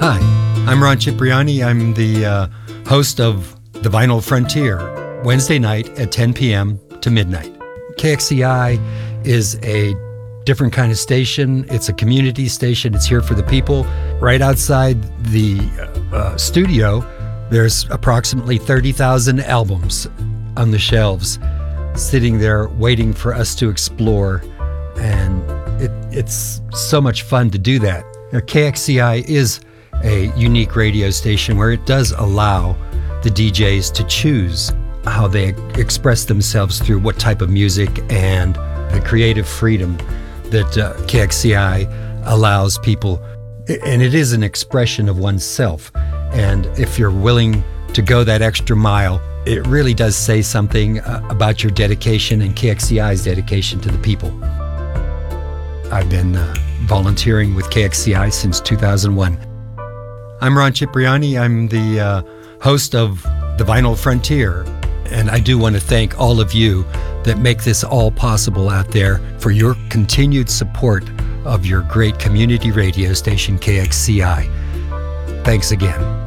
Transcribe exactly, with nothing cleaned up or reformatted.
Hi, I'm Ron Cipriani. I'm the uh, host of The Vinyl Frontier, Wednesday night at ten p.m. to midnight. K X C I is a different kind of station. It's a community station. It's here for the people. Right outside the uh, studio, there's approximately thirty thousand albums on the shelves, sitting there waiting for us to explore. And it, it's so much fun to do that. Now, K X C I is a unique radio station where it does allow the D Js to choose how they express themselves through what type of music, and the creative freedom that uh, K X C I allows people. And it is an expression of oneself. And if you're willing to go that extra mile, it really does say something uh, about your dedication and K X C I's dedication to the people. I've been uh, volunteering with K X C I since two thousand one. I'm Ron Cipriani. I'm the uh, host of The Vinyl Frontier. And I do want to thank all of you that make this all possible out there for your continued support of your great community radio station, K X C I. Thanks again.